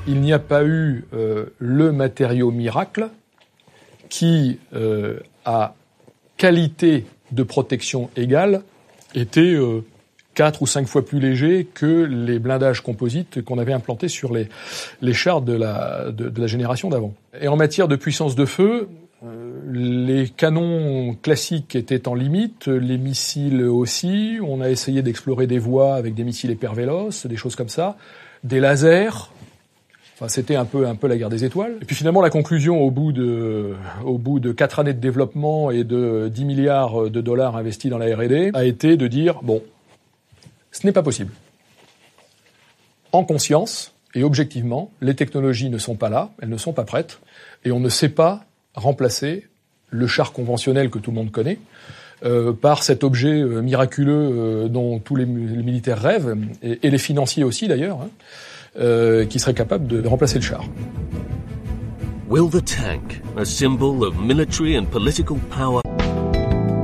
il n'y a pas eu le matériau miracle qui, à qualité de protection égale, était 4 ou 5 fois plus léger que les blindages composites qu'on avait implantés sur les chars de la génération d'avant. Et en matière de puissance de feu, les canons classiques étaient en limite, les missiles aussi. On a essayé d'explorer des voies avec des missiles hypervéloces, des choses comme ça, des lasers. Enfin, c'était un peu la guerre des étoiles. Et puis finalement, la conclusion au bout de 4 années de développement et de 10 milliards de dollars investis dans la R&D a été de dire bon, ce n'est pas possible. En conscience et objectivement, les technologies ne sont pas là, elles ne sont pas prêtes, et on ne sait pas remplacer le char conventionnel que tout le monde connaît par cet objet miraculeux dont tous les militaires rêvent, et les financiers aussi d'ailleurs, qui serait capable de remplacer le char. Will the tank, a symbol of military and political power,